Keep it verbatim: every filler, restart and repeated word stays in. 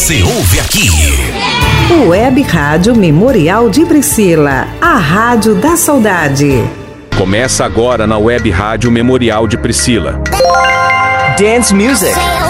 Você ouve aqui. Web Rádio Memorial de Priscila, a rádio da saudade. Começa agora na Web Rádio Memorial de Priscila. Dance Music.